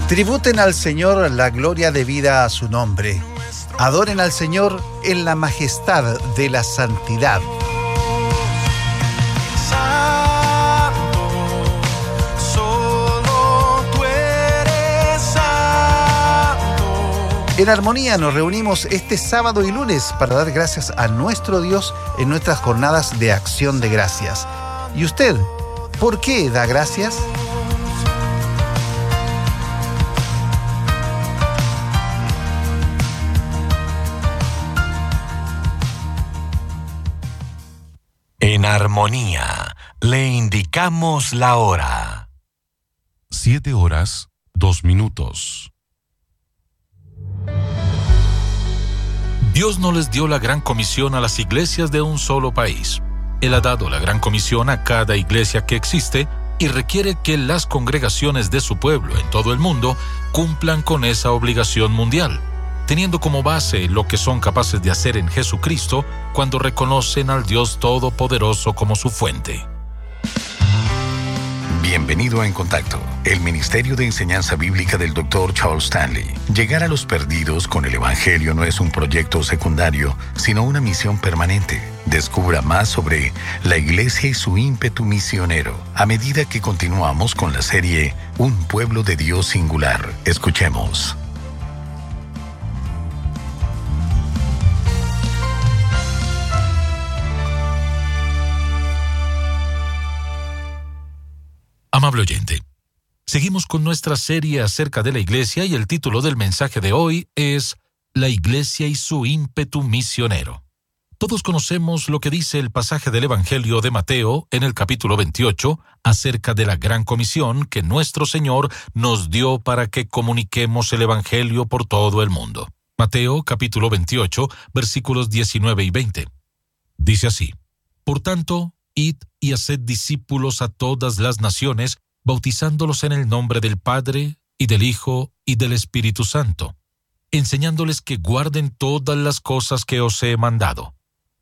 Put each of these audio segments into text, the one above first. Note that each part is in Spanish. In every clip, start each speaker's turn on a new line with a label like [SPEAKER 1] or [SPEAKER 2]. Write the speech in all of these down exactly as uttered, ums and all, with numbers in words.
[SPEAKER 1] Tributen al Señor la gloria debida a su nombre. Adoren al Señor en la majestad de la santidad. En armonía nos reunimos este sábado y lunes para dar gracias a nuestro Dios en nuestras jornadas de acción de gracias. ¿Y usted, por qué da gracias?
[SPEAKER 2] En armonía, le indicamos la hora.
[SPEAKER 3] Siete horas, dos minutos.
[SPEAKER 4] Dios no les dio la gran comisión a las iglesias de un solo país. Él ha dado la gran comisión a cada iglesia que existe y requiere que las congregaciones de su pueblo en todo el mundo cumplan con esa obligación mundial, teniendo como base lo que son capaces de hacer en Jesucristo cuando reconocen al Dios Todopoderoso como su fuente.
[SPEAKER 2] Bienvenido a En Contacto, el Ministerio de Enseñanza Bíblica del doctor Charles Stanley. Llegar a los perdidos con el Evangelio no es un proyecto secundario, sino una misión permanente. Descubra más sobre la Iglesia y su ímpetu misionero a medida que continuamos con la serie Un Pueblo de Dios Singular. Escuchemos.
[SPEAKER 4] Amable oyente, seguimos con nuestra serie acerca de la Iglesia y el título del mensaje de hoy es La Iglesia y su ímpetu misionero. Todos conocemos lo que dice el pasaje del Evangelio de Mateo en el capítulo veintiocho acerca de la gran comisión que nuestro Señor nos dio para que comuniquemos el Evangelio por todo el mundo. Mateo capítulo veintiocho, versículos diecinueve y veinte. Dice así: Por tanto, id y haced discípulos a todas las naciones, bautizándolos en el nombre del Padre, y del Hijo, y del Espíritu Santo, enseñándoles que guarden todas las cosas que os he mandado.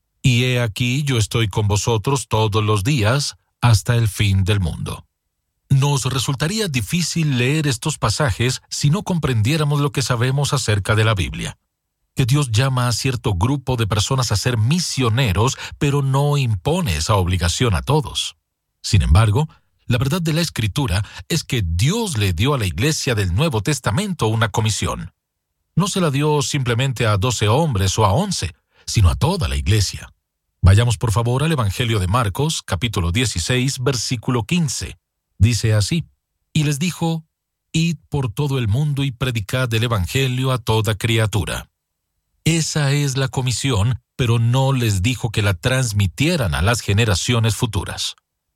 [SPEAKER 4] Y he aquí yo estoy con vosotros todos los días, hasta el fin del mundo. Nos resultaría difícil leer estos pasajes si no comprendiéramos lo que sabemos acerca de la Biblia. Que Dios llama a cierto grupo de personas a ser misioneros, pero no impone esa obligación a todos. Sin embargo, la verdad de la Escritura es que Dios le dio a la iglesia del Nuevo Testamento una comisión. No se la dio simplemente a doce hombres o a once, sino a toda la iglesia. Vayamos por favor al Evangelio de Marcos, capítulo dieciséis, versículo quince. Dice así: Y les dijo, id por todo el mundo y predicad el Evangelio a toda criatura. Esa es la comisión, pero no les dijo que la transmitieran a las generaciones futuras.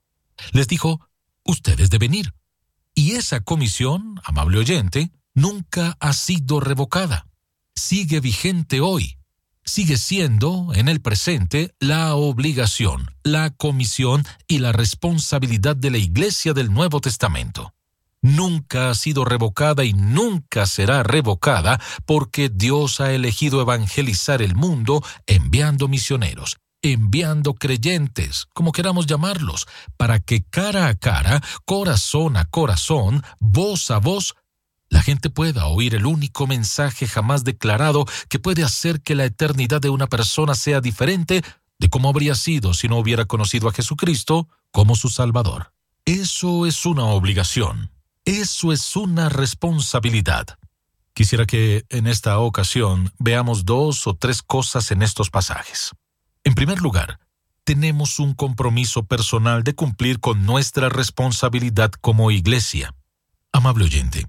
[SPEAKER 4] Les dijo, ustedes deben ir. Y esa comisión, amable oyente, nunca ha sido revocada. Sigue vigente hoy. Sigue siendo, en el presente, la obligación, la comisión y la responsabilidad de la Iglesia del Nuevo Testamento. Nunca ha sido revocada y nunca será revocada porque Dios ha elegido evangelizar el mundo enviando misioneros, enviando creyentes, como queramos llamarlos, para que cara a cara, corazón a corazón, voz a voz, la gente pueda oír el único mensaje jamás declarado que puede hacer que la eternidad de una persona sea diferente de cómo habría sido si no hubiera conocido a Jesucristo como su Salvador. Eso es una obligación. Eso es una responsabilidad. Quisiera que en esta ocasión veamos dos o tres cosas en estos pasajes. En primer lugar, tenemos un compromiso personal de cumplir con nuestra responsabilidad como iglesia. Amable oyente,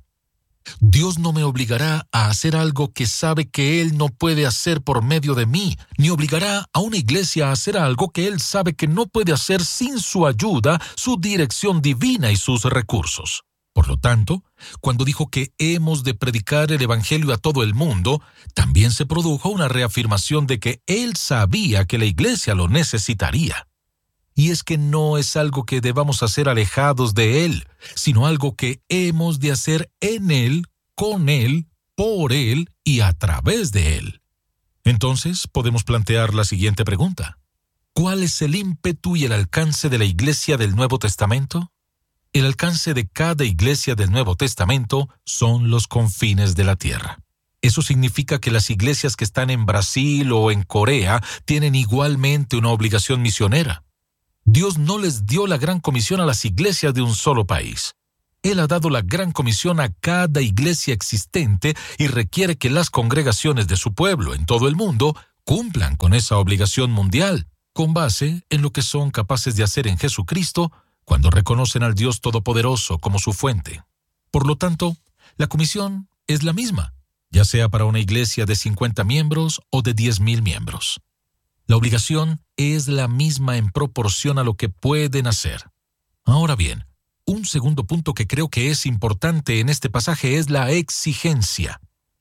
[SPEAKER 4] Dios no me obligará a hacer algo que sabe que Él no puede hacer por medio de mí, ni obligará a una iglesia a hacer algo que Él sabe que no puede hacer sin su ayuda, su dirección divina y sus recursos. Por lo tanto, cuando dijo que hemos de predicar el Evangelio a todo el mundo, también se produjo una reafirmación de que Él sabía que la iglesia lo necesitaría. Y es que no es algo que debamos hacer alejados de Él, sino algo que hemos de hacer en Él, con Él, por Él y a través de Él. Entonces, podemos plantear la siguiente pregunta. ¿Cuál es el ímpetu y el alcance de la iglesia del Nuevo Testamento? El alcance de cada iglesia del Nuevo Testamento son los confines de la tierra. Eso significa que las iglesias que están en Brasil o en Corea tienen igualmente una obligación misionera. Dios no les dio la gran comisión a las iglesias de un solo país. Él ha dado la gran comisión a cada iglesia existente y requiere que las congregaciones de su pueblo en todo el mundo cumplan con esa obligación mundial, con base en lo que son capaces de hacer en Jesucristo cuando reconocen al Dios Todopoderoso como su fuente. Por lo tanto, la comisión es la misma, ya sea para una iglesia de cincuenta miembros o de diez mil miembros. La obligación es la misma en proporción a lo que pueden hacer. Ahora bien, un segundo punto que creo que es importante en este pasaje es la exigencia.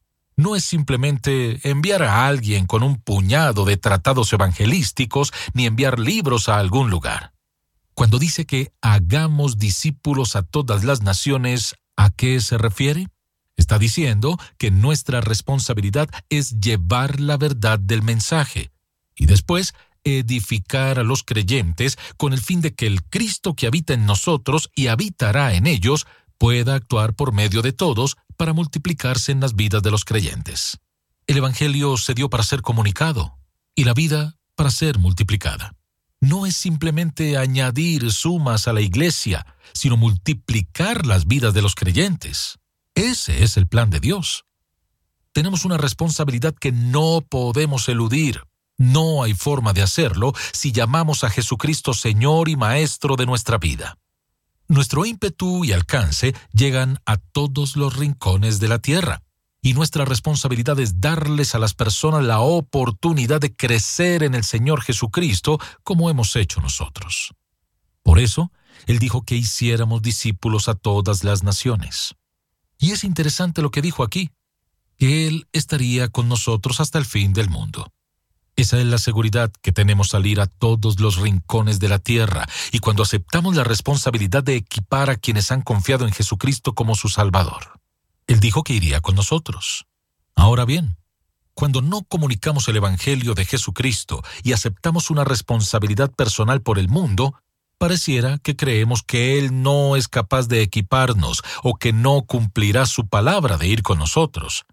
[SPEAKER 4] No es simplemente enviar a alguien con un puñado de tratados evangelísticos ni enviar libros a algún lugar. Cuando dice que hagamos discípulos a todas las naciones, ¿a qué se refiere? Está diciendo que nuestra responsabilidad es llevar la verdad del mensaje y después edificar a los creyentes con el fin de que el Cristo que habita en nosotros y habitará en ellos pueda actuar por medio de todos para multiplicarse en las vidas de los creyentes. El Evangelio se dio para ser comunicado y la vida para ser multiplicada. No es simplemente añadir sumas a la iglesia, sino multiplicar las vidas de los creyentes. Ese es el plan de Dios. Tenemos una responsabilidad que no podemos eludir. No hay forma de hacerlo si llamamos a Jesucristo Señor y Maestro de nuestra vida. Nuestro ímpetu y alcance llegan a todos los rincones de la tierra, y nuestra responsabilidad es darles a las personas la oportunidad de crecer en el Señor Jesucristo como hemos hecho nosotros. Por eso, Él dijo que hiciéramos discípulos a todas las naciones. Y es interesante lo que dijo aquí, que Él estaría con nosotros hasta el fin del mundo. Esa es la seguridad que tenemos al ir a todos los rincones de la tierra y cuando aceptamos la responsabilidad de equipar a quienes han confiado en Jesucristo como su Salvador. Él dijo que iría con nosotros. Ahora bien, cuando no comunicamos el Evangelio de Jesucristo y aceptamos una responsabilidad personal por el mundo, pareciera que creemos que Él no es capaz de equiparnos o que no cumplirá su palabra de ir con nosotros.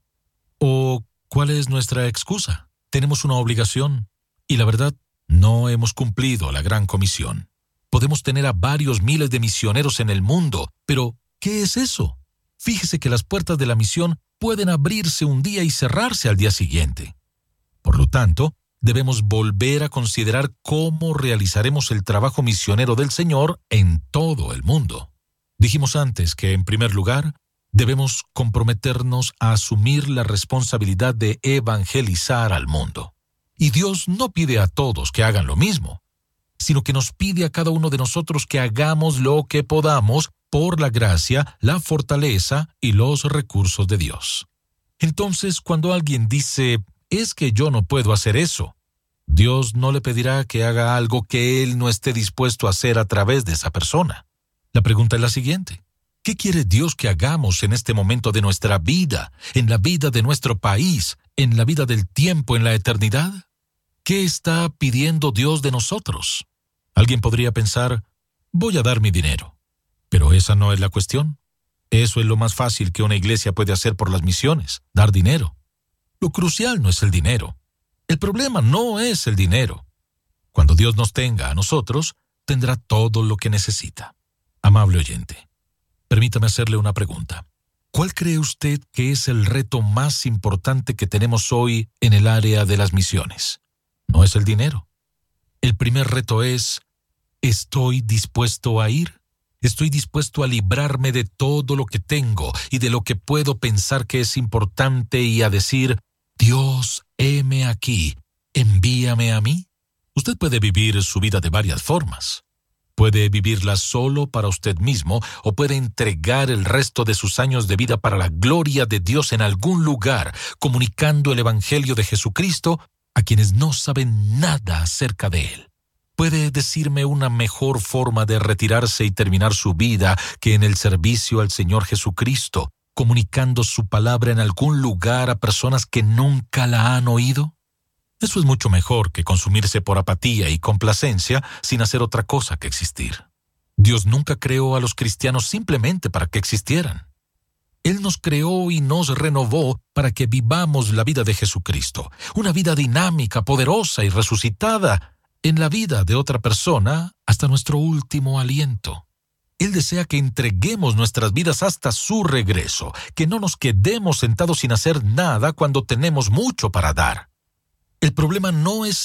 [SPEAKER 4] ¿O cuál es nuestra excusa? Tenemos una obligación, y la verdad, no hemos cumplido la gran comisión. Podemos tener a varios miles de misioneros en el mundo, pero ¿qué es eso? Fíjese que las puertas de la misión pueden abrirse un día y cerrarse al día siguiente. Por lo tanto, debemos volver a considerar cómo realizaremos el trabajo misionero del Señor en todo el mundo. Dijimos antes que, en primer lugar, debemos comprometernos a asumir la responsabilidad de evangelizar al mundo. Y Dios no pide a todos que hagan lo mismo, sino que nos pide a cada uno de nosotros que hagamos lo que podamos por la gracia, la fortaleza y los recursos de Dios. Entonces, cuando alguien dice, es que yo no puedo hacer eso, Dios no le pedirá que haga algo que Él no esté dispuesto a hacer a través de esa persona. La pregunta es la siguiente. ¿Qué quiere Dios que hagamos en este momento de nuestra vida, en la vida de nuestro país, en la vida del tiempo, en la eternidad? ¿Qué está pidiendo Dios de nosotros? Alguien podría pensar, voy a dar mi dinero. Pero esa no es la cuestión. Eso es lo más fácil que una iglesia puede hacer por las misiones, dar dinero. Lo crucial no es el dinero. El problema no es el dinero. Cuando Dios nos tenga a nosotros, tendrá todo lo que necesita. Amable oyente, permítame hacerle una pregunta. ¿Cuál cree usted que es el reto más importante que tenemos hoy en el área de las misiones? No es el dinero. El primer reto es, ¿estoy dispuesto a ir? ¿Estoy dispuesto a librarme de todo lo que tengo y de lo que puedo pensar que es importante y a decir, Dios, heme aquí, envíame a mí? Usted puede vivir su vida de varias formas. Puede vivirla solo para usted mismo o puede entregar el resto de sus años de vida para la gloria de Dios en algún lugar, comunicando el Evangelio de Jesucristo a quienes no saben nada acerca de Él. ¿Puede decirme una mejor forma de retirarse y terminar su vida que en el servicio al Señor Jesucristo, comunicando su palabra en algún lugar a personas que nunca la han oído? Eso es mucho mejor que consumirse por apatía y complacencia sin hacer otra cosa que existir. Dios nunca creó a los cristianos simplemente para que existieran. Él nos creó y nos renovó para que vivamos la vida de Jesucristo, una vida dinámica, poderosa y resucitada en la vida de otra persona hasta nuestro último aliento. Él desea que entreguemos nuestras vidas hasta su regreso, que no nos quedemos sentados sin hacer nada cuando tenemos mucho para dar. El problema no es